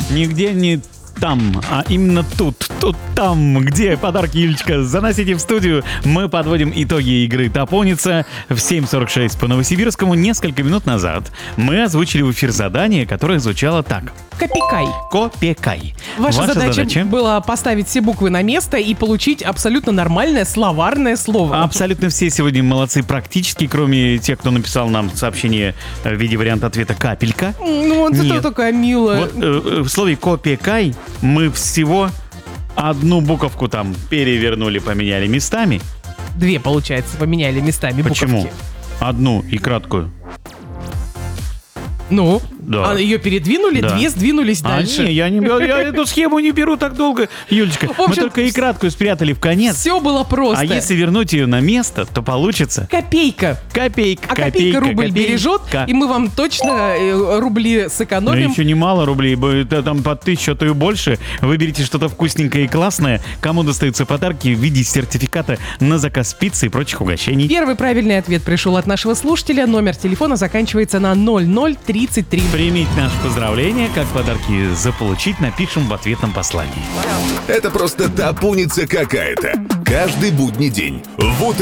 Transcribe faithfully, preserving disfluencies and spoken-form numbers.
Нигде не там, а именно тут, тут, там, где подарки, Юлечка. Заносите в студию. Мы подводим итоги игры «Топоница» в семь сорок шесть по Новосибирскому. Несколько минут назад мы озвучили в эфир задание, которое звучало так. Копикай. Копекай. Ваша, Ваша задача, задача была поставить все буквы на место и получить абсолютно нормальное словарное слово. Абсолютно все сегодня молодцы практически, кроме тех, кто написал нам сообщение в виде варианта ответа «капелька». Ну вот это такая милая. Вот э, в слове «копекай» мы всего одну буковку там перевернули, поменяли местами. Две, получается, поменяли местами буковки. Почему? Одну и краткую. Ну, да. А ее передвинули, да. Две сдвинулись а дальше. Не, я, не, я эту схему не беру так долго, Юлечка. В общем, мы только и краткую спрятали в конец. Все было просто. А если вернуть ее на место, то получится... Копейка. Копейка. А копейка, копейка рубль копейка. бережет, и мы вам точно э, рубли сэкономим. Ну, еще немало рублей, это там по тысячу, а то и больше. Выберите что-то вкусненькое и классное. Кому достаются подарки в виде сертификата на заказ пиццы и прочих угощений. Первый правильный ответ пришел от нашего слушателя. Номер телефона заканчивается на ноль ноль тридцать три. Примите наше поздравление. Как подарки заполучить, напишем в ответном послании. Это просто топуница какая-то. Каждый будний день. Вот